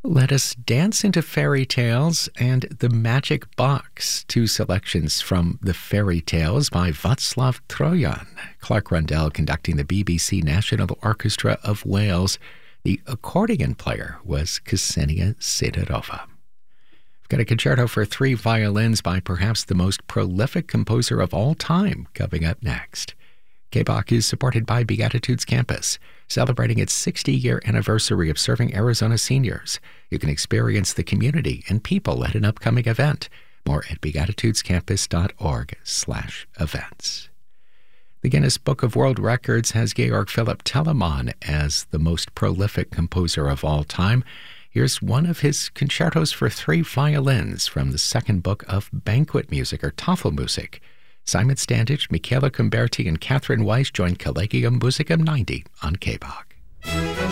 Let us dance into fairy tales and The Magic Box, two selections from the fairy tales by Václav Troyan. Clark Rundell conducting the BBC National Orchestra of Wales. The accordion player was Ksenia Sidorova. We've got a concerto for three violins by perhaps the most prolific composer of all time coming up next. KBOC is supported by Beatitudes Campus, celebrating its 60-year anniversary of serving Arizona seniors. You can experience the community and people at an upcoming event. More at beatitudescampus.org/events. The Guinness Book of World Records has Georg Philipp Telemann as the most prolific composer of all time. Here's one of his concertos for three violins from the second book of banquet music, or Tafelmusik. Simon Standage, Michaela Cumberti, and Catherine Weiss joined Collegium Musicum 90 on KBOC.